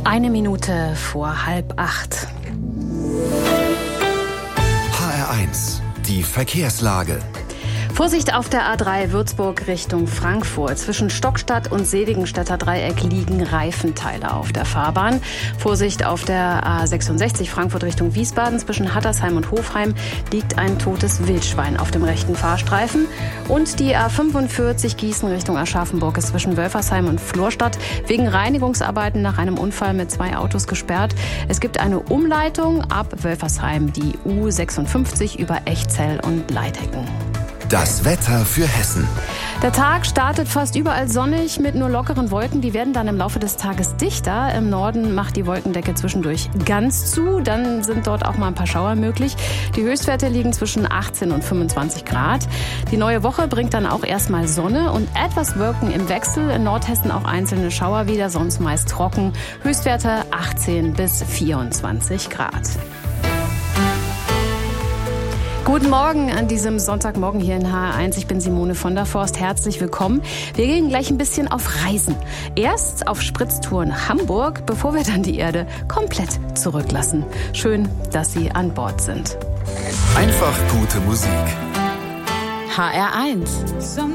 1 Minute vor 7:30. HR1, die Verkehrslage. Vorsicht auf der A3 Würzburg Richtung Frankfurt. Zwischen Stockstadt und Seligenstädter Dreieck liegen Reifenteile auf der Fahrbahn. Vorsicht auf der A66 Frankfurt Richtung Wiesbaden. Zwischen Hattersheim und Hofheim liegt ein totes Wildschwein auf dem rechten Fahrstreifen. Und die A45 Gießen Richtung Aschaffenburg ist zwischen Wölfersheim und Florstadt wegen Reinigungsarbeiten nach einem Unfall mit 2 Autos gesperrt. Es gibt eine Umleitung ab Wölfersheim, die U56 über Echzell und Leithecken. Das Wetter für Hessen. Der Tag startet fast überall sonnig mit nur lockeren Wolken. Die werden dann im Laufe des Tages dichter. Im Norden macht die Wolkendecke zwischendurch ganz zu. Dann sind dort auch mal ein paar Schauer möglich. Die Höchstwerte liegen zwischen 18 und 25 Grad. Die neue Woche bringt dann auch erstmal Sonne und etwas Wolken im Wechsel. In Nordhessen auch einzelne Schauer wieder, sonst meist trocken. Höchstwerte 18 bis 24 Grad. Guten Morgen an diesem Sonntagmorgen hier in HR1. Ich bin Simone von der Forst. Herzlich willkommen. Wir gehen gleich ein bisschen auf Reisen. Erst auf Spritztour in Hamburg, bevor wir dann die Erde komplett zurücklassen. Schön, dass Sie an Bord sind. Einfach gute Musik. HR1.